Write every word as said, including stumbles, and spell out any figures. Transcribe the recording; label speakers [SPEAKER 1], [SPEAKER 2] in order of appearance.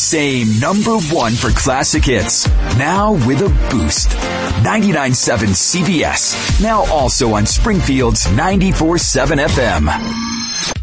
[SPEAKER 1] same number one for classic hits. Now with a boost. ninety-nine point seven C B S. Now also on Springfield's ninety-four point seven F M.